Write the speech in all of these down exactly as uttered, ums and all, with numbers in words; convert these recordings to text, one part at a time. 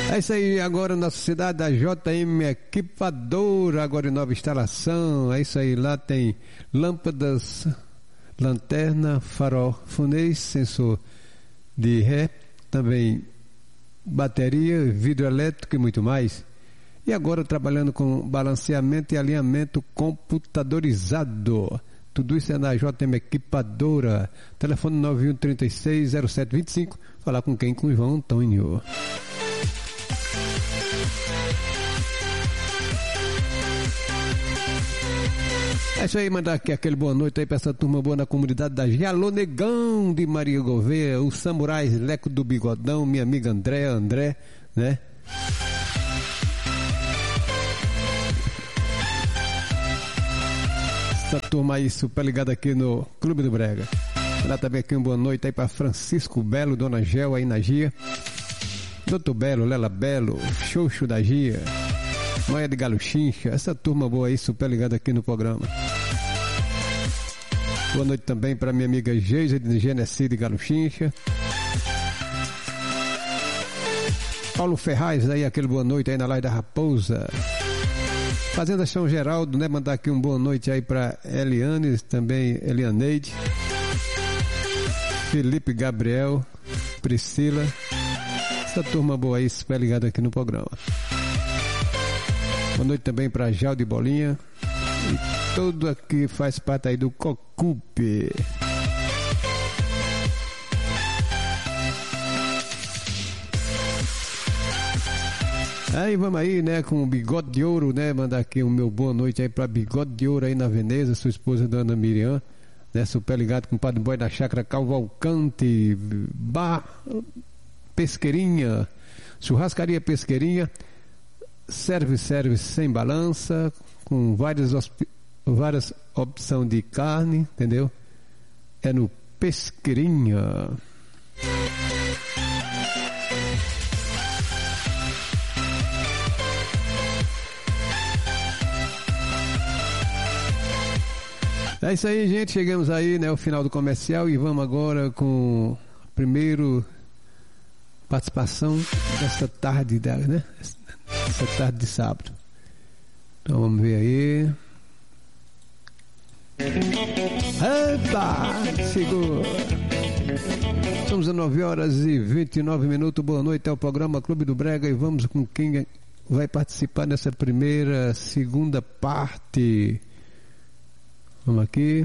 É isso aí, agora na cidade da J M Equipadora, agora em nova instalação. É isso aí, lá tem lâmpadas, lanterna, farol, funês, sensor de ré, também bateria, vidro elétrico e muito mais. E agora trabalhando com balanceamento e alinhamento computadorizado. Tudo isso é na J M Equipadora. Telefone nove um três seis zero sete dois cinco. Falar com quem? Com o João Antônio. É isso aí, mandar aqui aquele boa noite aí pra essa turma boa na comunidade da Jalô Negão de Maria Gouveia, os samurais Leco do Bigodão, minha amiga André, André, né? Essa turma aí super ligada aqui no Clube do Brega. Mandar também aqui uma boa noite aí pra Francisco Belo, Dona Gel aí na Gia, Doutor Belo, Lela Belo, Xoxo da Gia, Maia de Galo Chincha, essa turma boa aí, super ligada aqui no programa. Boa noite também para minha amiga Geisa de Genesi de Galo Chincha. Paulo Ferraz aí, aquele boa noite aí na Laje da Raposa. Fazenda São Geraldo, né? Mandar aqui um boa noite aí para Eliane, também Elianeide, Felipe Gabriel, Priscila. Essa turma boa aí, super ligada aqui no programa. Boa noite também para Jalde Bolinha e todo aqui faz parte aí do Cocupe. Aí vamos aí, né, com o Bigode de Ouro, né, mandar aqui o meu boa noite aí para Bigode de Ouro aí na Veneza, sua esposa Dona Miriam, né, super ligado com o Padre Boy da Chácara Calvalcante, Bar Pesqueirinha, Churrascaria Pesqueirinha, serve serve sem balança, com várias, várias opções de carne, entendeu? É no Pesqueirinha. É isso aí, gente, chegamos aí, né, ao final do comercial e vamos agora com a primeira participação dessa tarde, né? Essa tarde de sábado. Então vamos ver aí. Epa! Segura! São dezenove horas e vinte e nove minutos. Boa noite, é o programa Clube do Brega e vamos com quem vai participar nessa primeira, segunda parte. Vamos aqui.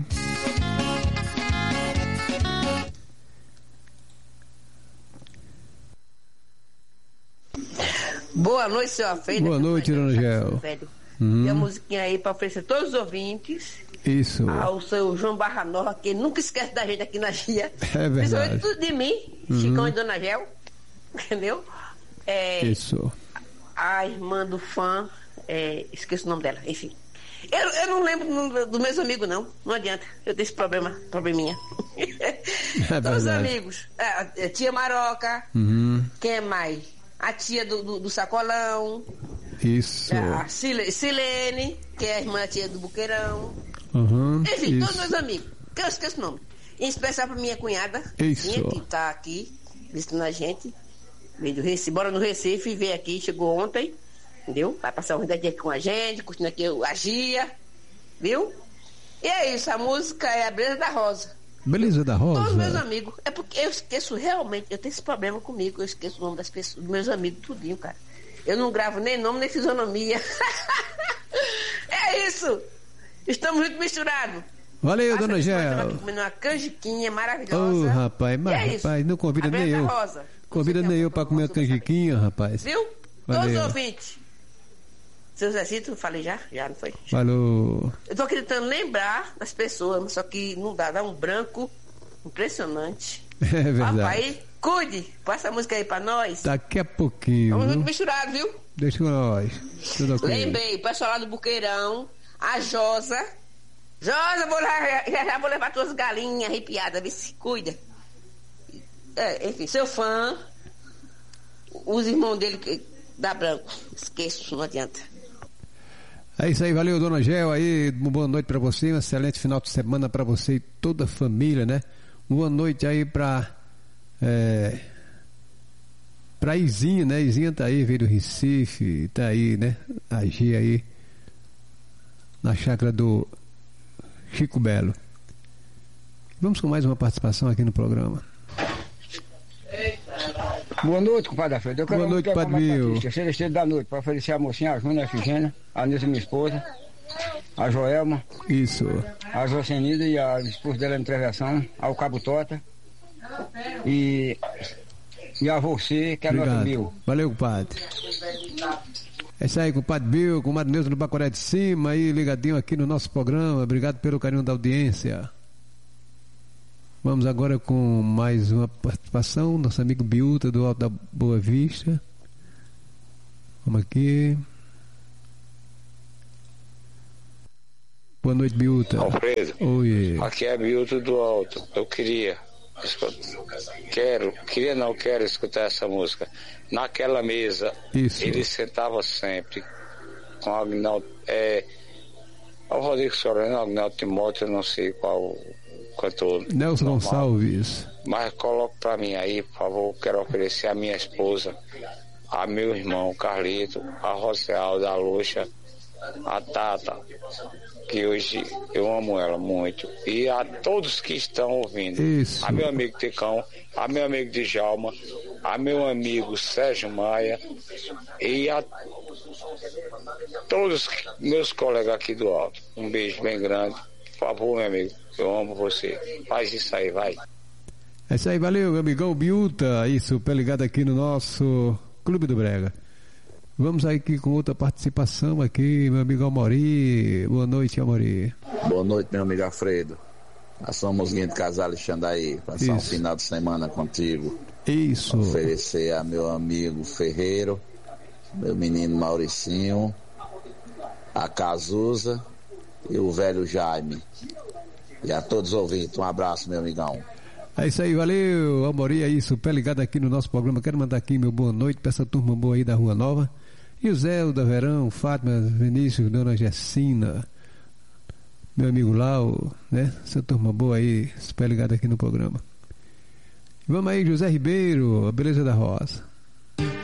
Boa noite, seu Afeida. Boa noite, Dona Gel. Uhum. E a musiquinha aí para oferecer todos os ouvintes. Isso. Ao seu João Barra Nova, que nunca esquece da gente aqui na Gia. É verdade. Principalmente tudo de mim, uhum. Chicão e Dona Gel. Entendeu? É, Isso. A irmã do fã, é, esqueço o nome dela, enfim. Eu, eu não lembro dos meus amigos, não. Não adianta. Eu tenho esse problema, probleminha. É todos os amigos. É, a tia Maroca. Uhum. Quem é mais? A tia do, do, do Sacolão. Isso. A Silene, que é a irmã da tia do Buqueirão. Uhum. Enfim, isso. todos meus amigos. Que eu esqueço o nome. Em especial pra minha cunhada. Isso. Minha, que tá aqui, visitando a gente. Veio do Recife, bora no Recife, veio aqui, chegou ontem. Entendeu? Vai passar um dia aqui com a gente, curtindo aqui a Gia. Viu? E é isso, a música é a Beleza da Rosa. Beleza da Rosa? Todos meus amigos. É porque eu esqueço realmente, eu tenho esse problema comigo, eu esqueço o nome das pessoas, dos meus amigos, tudinho, cara. Eu não gravo nem nome, nem fisionomia. É isso! Estamos muito misturados. Valeu, Dona Gel. Comendo uma canjiquinha maravilhosa. Ô, oh, rapaz, mas é rapaz, isso. não convida nem eu. Rosa. Convida nem eu pra comer uma canjiquinha, rapaz. Viu? Valeu. Todos os ouvintes. Seu Zezito, falei já? Já, não foi? Falou. Eu tô tentando lembrar das pessoas, só que não dá, dá um branco impressionante. É verdade. Papai, cuide, passa a música aí pra nós. Daqui a pouquinho. Vamos viu? muito misturado, viu? Deixa com nós. Tudo ok. Lembrei, o pessoal lá do Buqueirão, a Josa. Josa, vou lá, já, já vou levar tuas galinhas arrepiadas, vê se cuida. É, enfim, seu fã, os irmãos dele que dá branco. Esqueço, não adianta. É isso aí, valeu, Dona Gel, aí, uma boa noite pra você, um excelente final de semana pra você e toda a família, né? Boa noite aí pra é, Pra Izinha, né? Izinha tá aí, veio do Recife, tá aí, né? Agir aí na chácara do Chico Belo. Vamos com mais uma participação aqui no programa. Boa noite, compadre Alfredo. Eu quero Boa noite, Padre Mil. Terceira da noite, para oferecer a mocinha, a Júnia, a Efigênia, a Nilza, minha esposa, a Joelma, Isso. a Jocenida e a esposa dela em Treversão, ao Cabo Tota e, e a você, que é Obrigado. nosso Bill. Valeu, compadre. É isso aí, compadre Bill, compadre Neuza do Bacoré de Cima, aí ligadinho aqui no nosso programa. Obrigado pelo carinho da audiência. Vamos agora com mais uma participação, nosso amigo Biuta do Alto da Boa Vista. Vamos aqui. Boa noite, Biuta. Alfredo, Oi. aqui é Biuta do Alto. Eu queria, quero, queria não quero escutar essa música. Naquela mesa, Isso. ele sentava sempre com Agnaldo, é, o Rodrigo Soreno, Agnaldo Timóteo, eu não sei qual cantor. Nelson normal. Gonçalves. Mas coloque pra mim aí, por favor, quero oferecer a minha esposa, a meu irmão Carlito, a Rosealda, a Luxa, a Tata, que hoje eu amo ela muito, e a todos que estão ouvindo. Isso. A meu amigo Ticão, a meu amigo Djalma, a meu amigo Sérgio Maia e a todos meus colegas aqui do Alto. Um beijo bem grande. Por favor, meu amigo, eu amo você. Faz isso aí, vai. É isso aí, valeu, meu amigão Biuta. Isso, pé ligado aqui no nosso Clube do Brega. Vamos aí aqui com outra participação aqui, meu amigo Amori. Boa noite, Amori. Boa noite, meu amigo Alfredo. Nós somos Guinho de Casal Alexandre aí, passar um final de semana contigo. Isso. Oferecer a meu amigo Ferreiro, meu menino Mauricinho, a Cazuza e o velho Jaime. E a todos os ouvintes, um abraço, meu amigão. É isso aí, valeu, Amori, é isso, pé ligado aqui no nosso programa. Quero mandar aqui meu boa noite para essa turma boa aí da Rua Nova. E o Zé, o da Verão, Fátima, Vinícius, Dona Gessina, meu amigo Lau, né? Essa turma boa aí, pé ligado aqui no programa. Vamos aí, José Ribeiro, a beleza da roça.